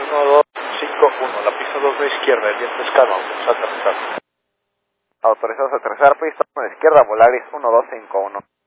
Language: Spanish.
1251, la pista 2 de izquierda, el viento es calma, vamos a aterrizar. Autorizados a aterrizar, pista 1 de izquierda, Volaris 1251.